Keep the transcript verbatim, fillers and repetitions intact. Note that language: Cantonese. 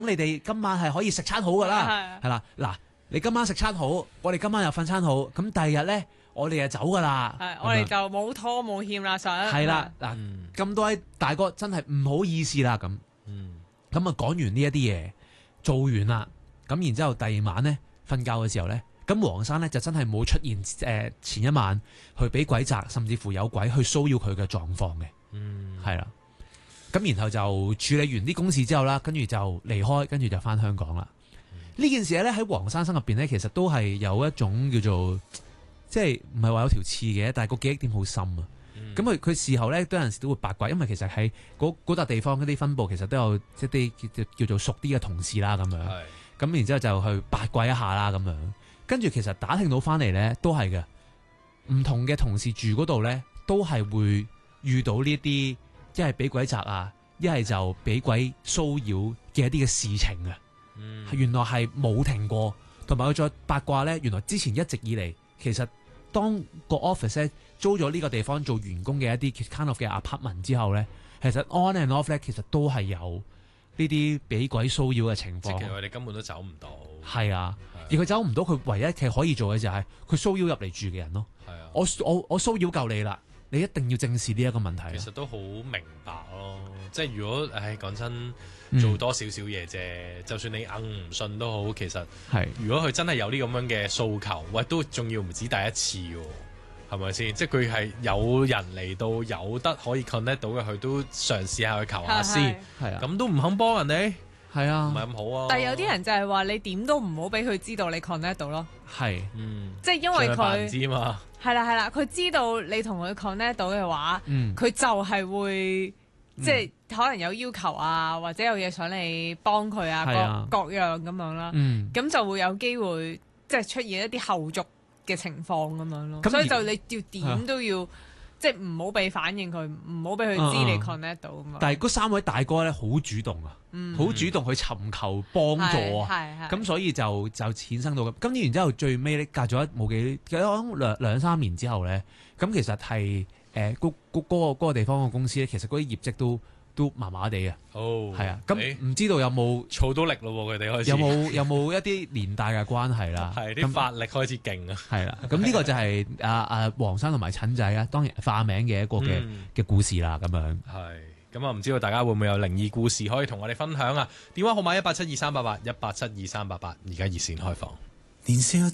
你哋今晚係可以食餐好噶啦，係啦，嗱，你今晚食餐好，我哋今晚又瞓餐好，咁第二日咧，我哋就走噶啦， 係，我哋就冇拖冇欠啦，想係啦，嗱，咁多位大哥真係唔好意思啦，咁，咁啊講完呢一啲嘢，做完啦，咁然之後第二晚咧瞓覺嘅時候咧。咁黃生咧就真係冇出現誒、呃、前一晚去俾鬼責，甚至乎有鬼去騷擾佢嘅狀況嘅，嗯，係啦。咁然後就處理完啲公事之後啦，跟住就離開，跟住就翻香港啦。呢、嗯、件事咧喺黃生生入邊咧，其實都係有一種叫做即係唔係話有條刺嘅，但係個記憶點好深啊。咁佢佢事後咧都有陣時都會八卦，因為其實喺嗰嗰笪地方嗰啲分部其實都有即係啲叫叫做熟啲嘅同事啦咁樣。咁是然之後就去八卦一下啦咁樣。跟住其實打聽到翻嚟咧，都係嘅，唔同嘅同事住嗰度咧，都係會遇到呢啲一係俾鬼責啊，一係就俾鬼騷擾嘅一啲嘅事情啊。嗯、原來係冇停過，同埋佢再八卦咧，原來之前一直以嚟，其實當個 office 咧租咗呢個地方做員工嘅一啲 kind of 嘅 apartment 之後咧，其實 on and off 咧，其實都係有呢啲俾鬼騷擾嘅情況。 即係佢哋根本都走唔到。 係啊。而佢走唔到，佢唯一嘅可以做嘅就係佢騷擾入嚟住嘅人咯。係啊，我我我騷擾夠你啦，你一定要正視呢一個問題。 其實都好明白咯，即係如果唉講真做多少少嘢啫，嗯、就算你硬唔信都好，其實係如果佢真係有啲咁樣嘅訴求，喂都仲要唔止第一次喎，係咪先？即係佢係有人嚟到有得可以 connect 到嘅，佢都嘗試下去求下先，係啊，咁都唔肯幫人哋。 係啊， 唔係咁好啊！ 但係有啲人就係話你點都唔好俾佢知道你 connect 到咯。 係， 嗯，即係因為佢知嘛， 係啦係啦，佢知道你同佢 connect 到嘅話，佢、嗯、就係會、嗯、即係可能有要求啊，或者有嘢想你幫佢啊，啊各各樣咁樣啦。咁、嗯、就會有機會即係出現一啲後續嘅情況咁樣咯。嗯、所以就你要點都要。即係唔好俾反應佢，唔好俾佢知你 connect 到啊嘛。 但係嗰三位大哥咧好主動啊，好、嗯、主動去尋求幫助啊。咁所以就就衍生到咁。咁然之後最尾咧隔咗冇幾兩兩三年之後咧，咁其實係誒嗰嗰嗰個地方嘅公司咧，其實嗰啲業績都都麻麻地嘅。哦，係啊。咁唔、欸、知道有冇儲到力咯？佢哋開始有冇有冇一啲連帶嘅關係啦？ 係啲法力開始勁啊！ 係啦。咁呢個就係阿阿黃生同埋陳仔啊，當然化名嘅一個嘅嘅、嗯、故事啦。咁樣係咁啊，唔知道大家會唔會有靈異故事可以同我哋分享啊？電話號碼一八七二三八八一八七二三八八，而家熱線開放。年少